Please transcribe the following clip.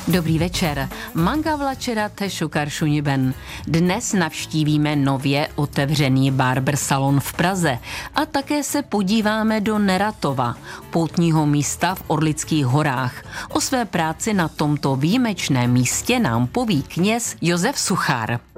Dobrý večer. Manga vlačera Tešukar Šuniben. Dnes navštívíme nově otevřený barber salon v Praze a také se podíváme do Neratova, poutního místa v Orlických horách. O své práci na tomto výjimečném místě nám poví kněz Josef Suchár.